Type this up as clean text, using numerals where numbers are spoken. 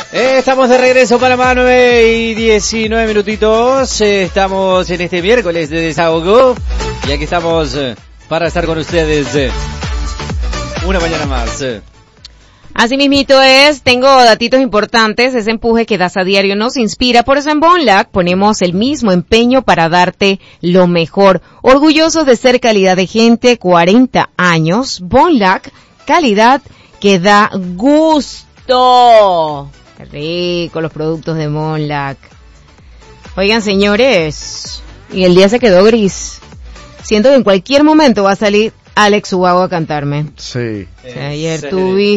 Estamos de regreso, Panamá, 9:19 minutitos. Estamos en este miércoles de desahogo. Y aquí estamos para estar con ustedes una mañana más. Así mismito es, tengo datitos importantes, ese empuje que das a diario nos inspira, por eso en Bonlac ponemos el mismo empeño para darte lo mejor. Orgullosos de ser calidad de gente, 40 años, Bonlac, calidad que da gusto. Qué rico los productos de Bonlac. Oigan, señores, y el día se quedó gris. Siento que en cualquier momento va a salir Alex Ubago a cantarme. Sí. O sea, ayer tuviste